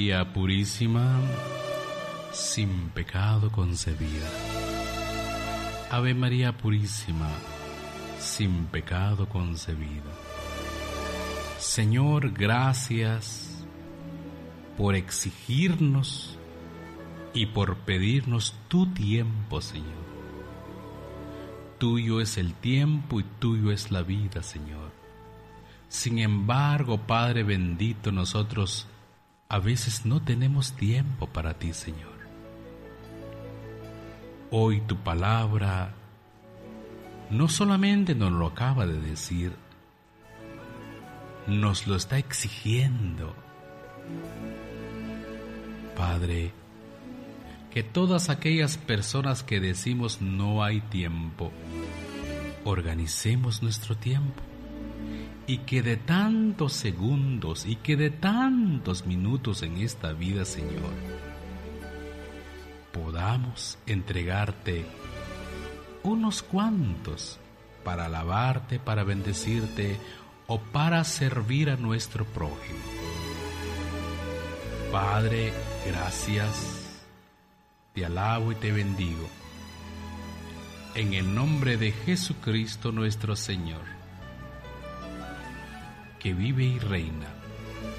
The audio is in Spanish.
María Purísima, sin pecado concebida. Ave María Purísima, sin pecado concebida. Señor, gracias por exigirnos y por pedirnos tu tiempo, Señor. Tuyo es el tiempo y tuyo es la vida, Señor. Sin embargo, Padre bendito, nosotros a veces no tenemos tiempo para ti, Señor. Hoy tu palabra no solamente nos lo acaba de decir, nos lo está exigiendo. Padre, que todas aquellas personas que decimos no hay tiempo, organicemos nuestro tiempo y que de tantos segundos y que de tantos minutos en esta vida, Señor, podamos entregarte unos cuantos para alabarte, para bendecirte o para servir a nuestro prójimo. Padre, gracias, te alabo y te bendigo. En el nombre de Jesucristo nuestro Señor, que vive y reina